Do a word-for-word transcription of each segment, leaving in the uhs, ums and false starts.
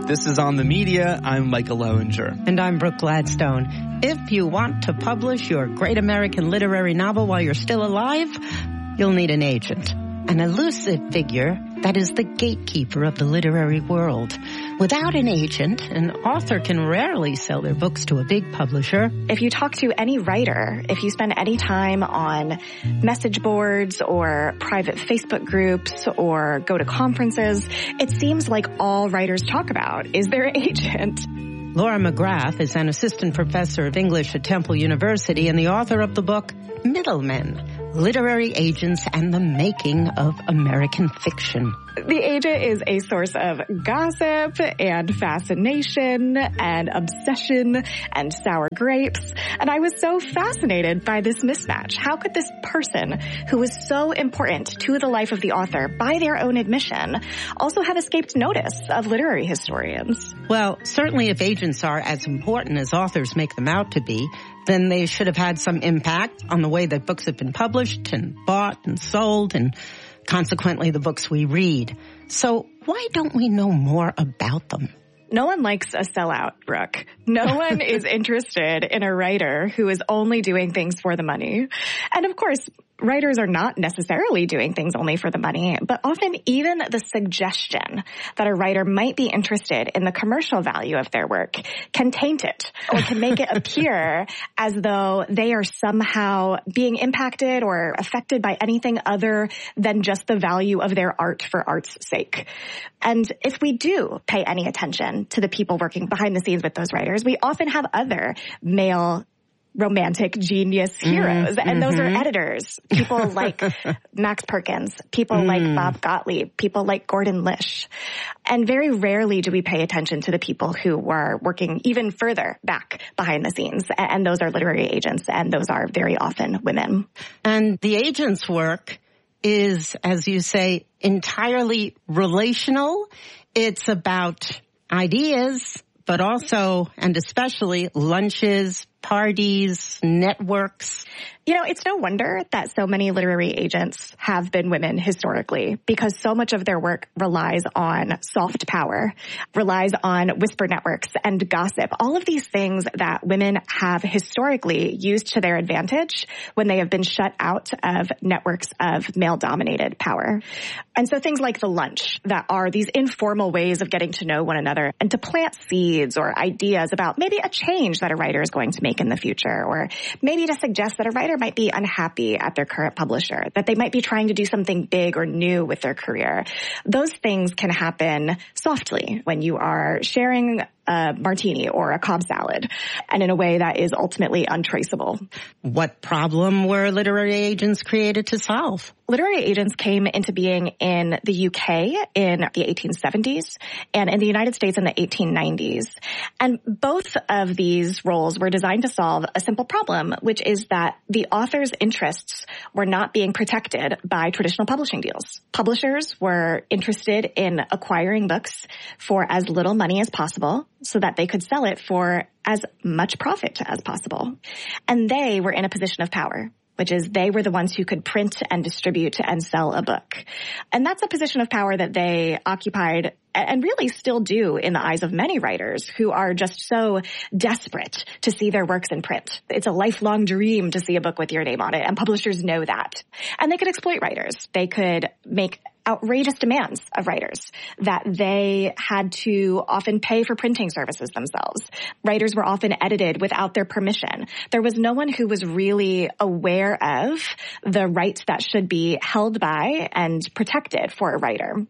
This is On the Media. I'm Michael Lowinger. And I'm Brooke Gladstone. If you want to publish your great American literary novel while you're still alive, you'll need an agent. An elusive figure that is the gatekeeper of the literary world. Without an agent, an author can rarely sell their books to a big publisher. If you talk to any writer, if you spend any time on message boards or private Facebook groups or go to conferences, it seems like all writers talk about is their agent. Laura McGrath is an assistant professor of English at Temple University and the author of the book Middlemen, Literary Agents and the Making of American Fiction. The agent is a source of gossip and fascination and obsession and sour grapes. And I was so fascinated by this mismatch. How could this person who was so important to the life of the author, by their own admission, also have escaped notice of literary historians? Well, certainly if agents are as important as authors make them out to be, then they should have had some impact on the way that books have been published and bought and sold and consequently the books we read. So why don't we know more about them? No one likes a sellout, Brooke. No one is interested in a writer who is only doing things for the money. And of course, writers are not necessarily doing things only for the money, but often even the suggestion that a writer might be interested in the commercial value of their work can taint it or can make it appear as though they are somehow being impacted or affected by anything other than just the value of their art for art's sake. And if we do pay any attention to the people working behind the scenes with those writers, we often have other male romantic genius heroes. Mm-hmm. And those are editors. People like Max Perkins, people mm. like Bob Gottlieb, people like Gordon Lish. And very rarely do we pay attention to the people who are working even further back behind the scenes. And those are literary agents, and those are very often women. And the agent's work is, as you say, entirely relational. It's about ideas, but also, and especially, lunches, parties, networks. You know, it's no wonder that so many literary agents have been women historically, because so much of their work relies on soft power, relies on whisper networks and gossip, all of these things that women have historically used to their advantage when they have been shut out of networks of male-dominated power. And so things like the lunch that are these informal ways of getting to know one another and to plant seeds or ideas about maybe a change that a writer is going to make in the future, or maybe to suggest that a writer might be unhappy at their current publisher, that they might be trying to do something big or new with their career. Those things can happen softly when you are sharing a martini or a Cobb salad, and in a way that is ultimately untraceable. What problem were literary agents created to solve? Literary agents came into being in the U K in the eighteen seventies and in the United States in the eighteen nineties. And both of these roles were designed to solve a simple problem, which is that the author's interests were not being protected by traditional publishing deals. Publishers were interested in acquiring books for as little money as possible so that they could sell it for as much profit as possible. And they were in a position of power, which is they were the ones who could print and distribute and sell a book. And that's a position of power that they occupied and really still do in the eyes of many writers who are just so desperate to see their works in print. It's a lifelong dream to see a book with your name on it, and publishers know that. And they could exploit writers. They could make outrageous demands of writers that they had to often pay for printing services themselves. Writers were often edited without their permission. There was no one who was really aware of the rights that should be held by and protected for a writer.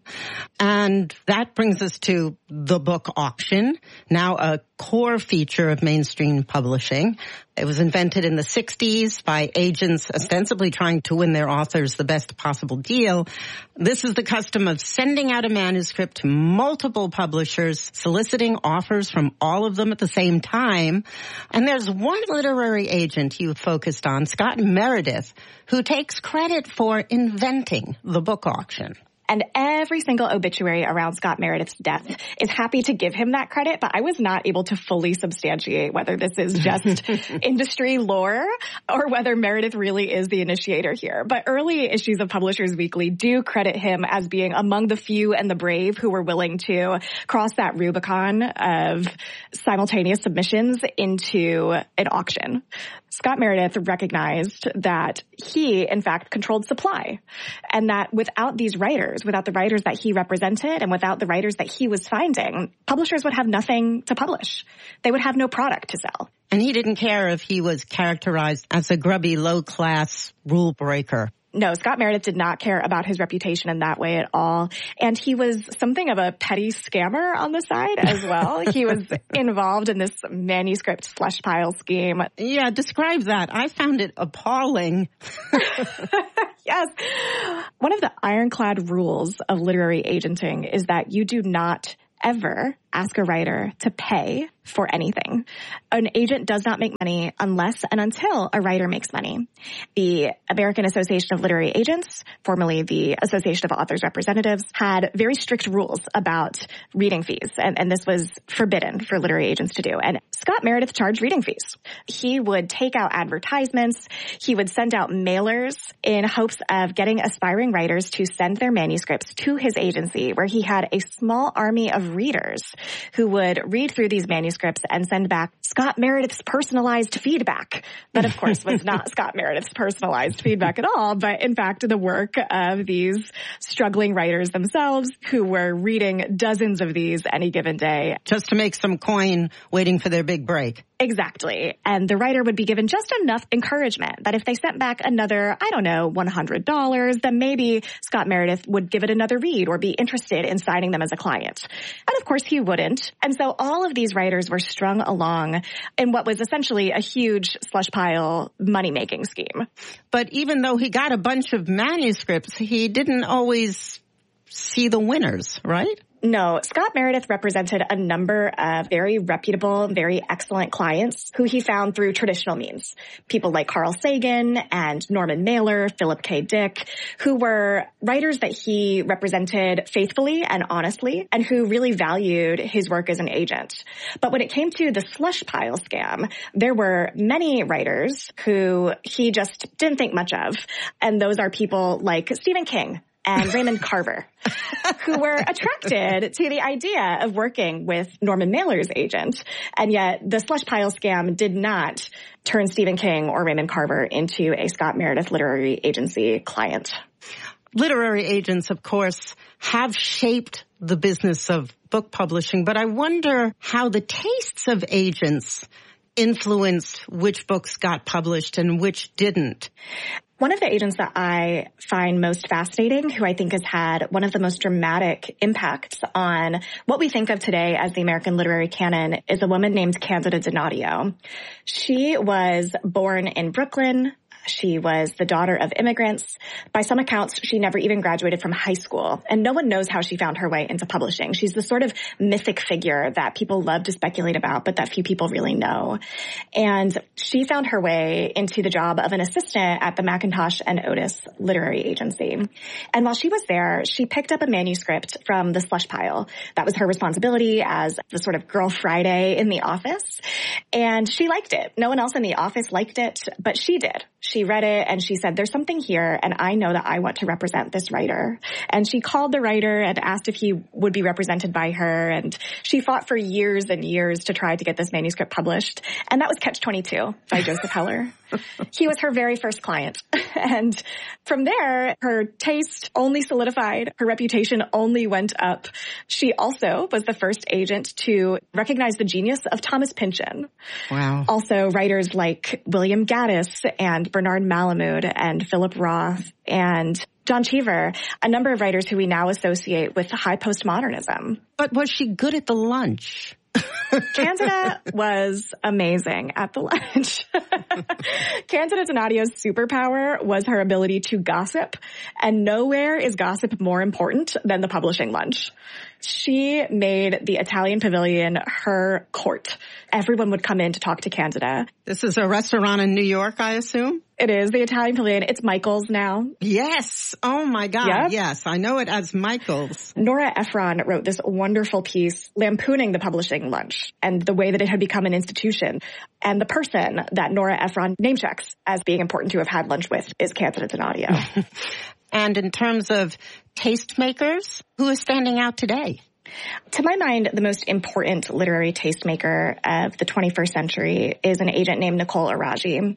And that brings us to the book auction, now a core feature of mainstream publishing. It was invented in the sixties by agents ostensibly trying to win their authors the best possible deal. This is the custom of sending out a manuscript to multiple publishers, soliciting offers from all of them at the same time. And there's one literary agent you focused on, Scott Meredith, who takes credit for inventing the book auction. And every single obituary around Scott Meredith's death is happy to give him that credit, but I was not able to fully substantiate whether this is just industry lore or whether Meredith really is the initiator here. But early issues of Publishers Weekly do credit him as being among the few and the brave who were willing to cross that Rubicon of simultaneous submissions into an auction. Scott Meredith recognized that he, in fact, controlled supply, and that without these writers, without the writers that he represented and without the writers that he was finding, publishers would have nothing to publish. They would have no product to sell. And he didn't care if he was characterized as a grubby, low-class rule breaker. No, Scott Meredith did not care about his reputation in that way at all. And he was something of a petty scammer on the side as well. He was involved in this manuscript slush pile scheme. Yeah, describe that. I found it appalling. Yes. One of the ironclad rules of literary agenting is that you do not ever ask a writer to pay for anything. An agent does not make money unless and until a writer makes money. The American Association of Literary Agents, formerly the Association of Authors Representatives, had very strict rules about reading fees, and, and this was forbidden for literary agents to do. And Scott Meredith charged reading fees. He would take out advertisements. He would send out mailers in hopes of getting aspiring writers to send their manuscripts to his agency, where he had a small army of readers who would read through these manuscripts and send back Scott Meredith's personalized feedback. That, of course, was not Scott Meredith's personalized feedback at all, but in fact, the work of these struggling writers themselves who were reading dozens of these any given day. Just to make some coin waiting for their big break. Exactly. And the writer would be given just enough encouragement that if they sent back another, I don't know, one hundred dollars, then maybe Scott Meredith would give it another read or be interested in signing them as a client. And of course, he wouldn't. And so all of these writers were strung along in what was essentially a huge slush pile money-making scheme. But even though he got a bunch of manuscripts, he didn't always see the winners, right? No, Scott Meredith represented a number of very reputable, very excellent clients who he found through traditional means. People like Carl Sagan and Norman Mailer, Philip K. Dick, who were writers that he represented faithfully and honestly, and who really valued his work as an agent. But when it came to the slush pile scam, there were many writers who he just didn't think much of. And those are people like Stephen King and Raymond Carver, who were attracted to the idea of working with Norman Mailer's agent. And yet the slush pile scam did not turn Stephen King or Raymond Carver into a Scott Meredith Literary Agency client. Literary agents, of course, have shaped the business of book publishing, but I wonder how the tastes of agents influenced which books got published and which didn't. One of the agents that I find most fascinating, who I think has had one of the most dramatic impacts on what we think of today as the American literary canon, is a woman named Candida Donadio. She was born in Brooklyn. She was the daughter of immigrants. By some accounts, she never even graduated from high school, and no one knows how she found her way into publishing. She's the sort of mythic figure that people love to speculate about, but that few people really know. And she found her way into the job of an assistant at the Macintosh and Otis Literary Agency. And while she was there, she picked up a manuscript from the slush pile. That was her responsibility as the sort of Girl Friday in the office. And she liked it. No one else in the office liked it, but she did. She read it and she said, there's something here and I know that I want to represent this writer. And she called the writer and asked if he would be represented by her. And she fought for years and years to try to get this manuscript published. And that was Catch twenty-two by Joseph Heller. He was her very first client. And from there, her taste only solidified. Her reputation only went up. She also was the first agent to recognize the genius of Thomas Pynchon. Wow. Also, writers like William Gaddis and Bernard Malamud and Philip Roth and John Cheever, a number of writers who we now associate with high postmodernism. But was she good at the lunch? Candida was amazing at the lunch. Candida Donadio's superpower was her ability to gossip, and nowhere is gossip more important than the publishing lunch. She made the Italian Pavilion her court. Everyone would come in to talk to Candida. This is a restaurant in New York, I assume? It is the Italian Pavilion. It's Michael's now. Yes. Oh, my God. Yep. Yes, I know it as Michael's. Nora Ephron wrote this wonderful piece lampooning the publishing lunch and the way that it had become an institution. And the person that Nora Ephron name checks as being important to have had lunch with is Candida Donadio. And in terms of tastemakers, who is standing out today? To my mind, the most important literary tastemaker of the twenty-first century is an agent named Nicole Araji.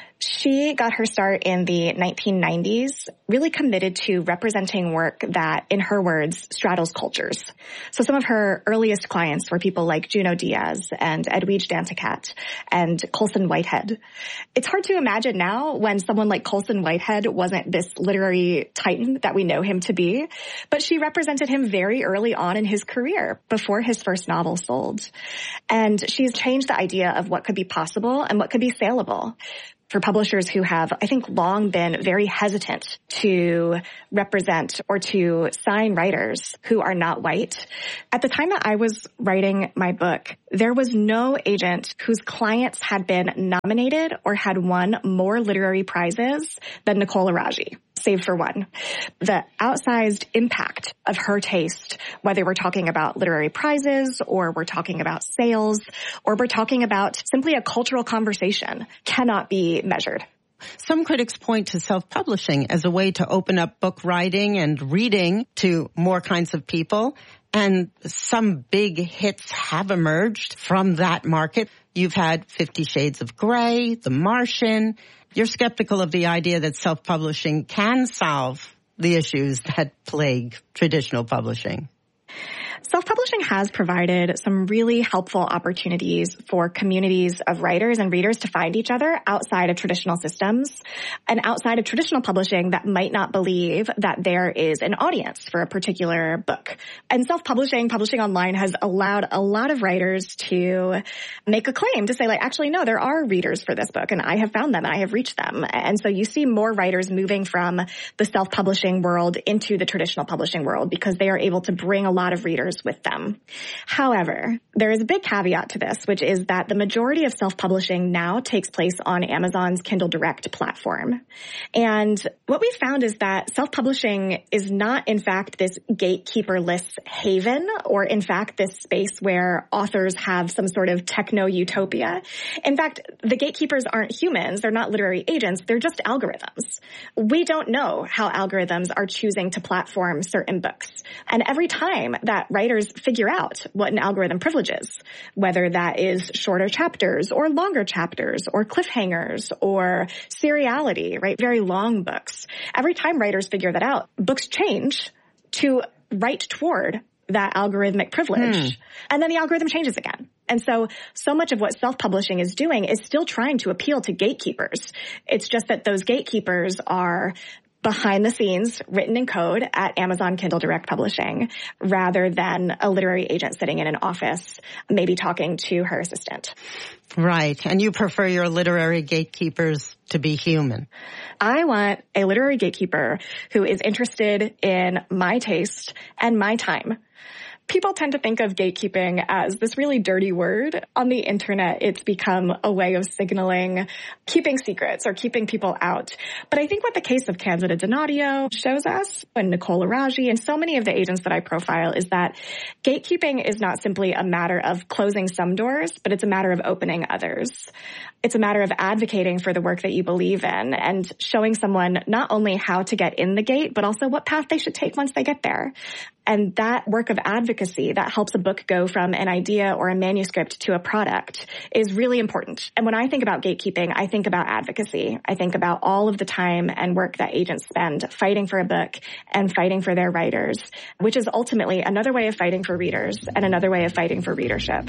She got her start in the nineteen nineties, really committed to representing work that, in her words, straddles cultures. So some of her earliest clients were people like Junot Diaz and Edwidge Danticat and Colson Whitehead. It's hard to imagine now when someone like Colson Whitehead wasn't this literary titan that we know him to be, but she represented him very early on in his career, before his first novel sold. And she's changed the idea of what could be possible and what could be saleable for publishers who have, I think, long been very hesitant to represent or to sign writers who are not white. At the time that I was writing my book, there was no agent whose clients had been nominated or had won more literary prizes than Nicole Araji, save for one. The outsized impact of her taste, whether we're talking about literary prizes or we're talking about sales or we're talking about simply a cultural conversation, cannot be measured. Some critics point to self-publishing as a way to open up book writing and reading to more kinds of people. And some big hits have emerged from that market. You've had Fifty Shades of Grey, The Martian. You're skeptical of the idea that self-publishing can solve the issues that plague traditional publishing. Self-publishing has provided some really helpful opportunities for communities of writers and readers to find each other outside of traditional systems and outside of traditional publishing that might not believe that there is an audience for a particular book. And self-publishing, publishing online has allowed a lot of writers to make a claim to say, like, actually, no, there are readers for this book and I have found them and I have reached them. And so you see more writers moving from the self-publishing world into the traditional publishing world because they are able to bring a lot of readers with them. However, there is a big caveat to this, which is that the majority of self-publishing now takes place on Amazon's Kindle Direct platform. And what we found is that self-publishing is not, in fact, this gatekeeper-less haven or, in fact, this space where authors have some sort of techno-utopia. In fact, the gatekeepers aren't humans. They're not literary agents. They're just algorithms. We don't know how algorithms are choosing to platform certain books. And every time that writers figure out what an algorithm privileges, whether that is shorter chapters or longer chapters or cliffhangers or seriality, right? Very long books. Every time writers figure that out, books change to write toward that algorithmic privilege. Hmm. And then the algorithm changes again. And so, so much of what self-publishing is doing is still trying to appeal to gatekeepers. It's just that those gatekeepers are behind the scenes, written in code at Amazon Kindle Direct Publishing, rather than a literary agent sitting in an office, maybe talking to her assistant. Right. And you prefer your literary gatekeepers to be human. I want a literary gatekeeper who is interested in my taste and my time. People tend to think of gatekeeping as this really dirty word. On the internet, it's become a way of signaling keeping secrets or keeping people out. But I think what the case of Candida Donadio shows us, and Nicole Araji, and so many of the agents that I profile, is that gatekeeping is not simply a matter of closing some doors, but it's a matter of opening others. It's a matter of advocating for the work that you believe in and showing someone not only how to get in the gate, but also what path they should take once they get there. And that work of advocacy that helps a book go from an idea or a manuscript to a product is really important. And when I think about gatekeeping, I think about advocacy. I think about all of the time and work that agents spend fighting for a book and fighting for their writers, which is ultimately another way of fighting for readers and another way of fighting for readership.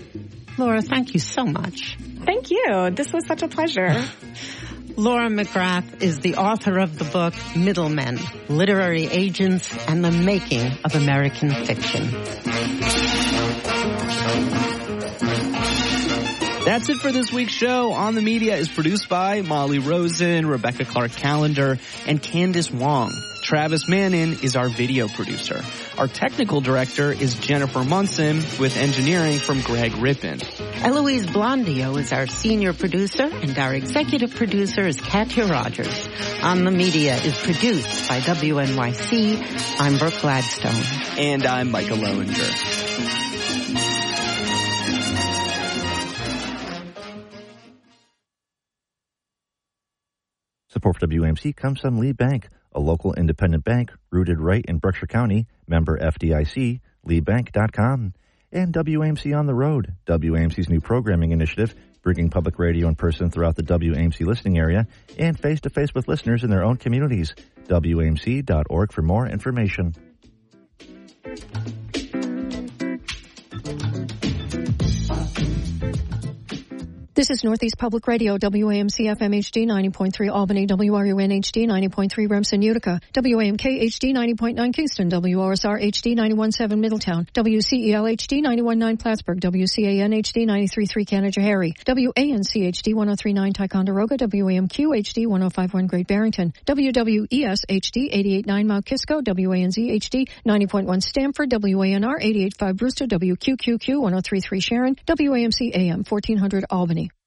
Laura, thank you so much. Thank you. This was such a pleasure. Laura McGrath is the author of the book Middlemen, Literary Agents and the Making of American Fiction. That's it for this week's show. On the Media is produced by Molly Rosen, Rebecca Clark-Callender, and Candace Wong. Travis Manning is our video producer. Our technical director is Jennifer Munson, with engineering from Greg Rippin. Eloise Blondio is our senior producer, and our executive producer is Katya Rogers. On the Media is produced by W N Y C. I'm Brooke Gladstone. And I'm Micah Lowinger. Support for W A M C comes from Lee Bank, a local independent bank rooted right in Berkshire County, member F D I C, lee bank dot com. And W A M C on the Road, W A M C's new programming initiative, bringing public radio in person throughout the W A M C listening area and face-to-face with listeners in their own communities. W A M C dot org for more information. This is Northeast Public Radio, W A M C F M H D ninety point three Albany, W R U N H D ninety point three Remsen, Utica, W A M K H D ninety point nine Kingston, W R S R H D ninety-one point seven Middletown, W C E L H D ninety-one point nine Plattsburgh, W C A N H D ninety-three point three Canajoharie, W A N C H D one oh three point nine Ticonderoga, W A M Q H D one oh five point one Great Barrington, W W E S H D eighty-eight point nine Mount Kisco, W A N Z H D ninety point one Stamford, W A N R eighty-eight point five Brewster, W Q Q Q one oh three point three Sharon, W A M C A M fourteen hundred Albany.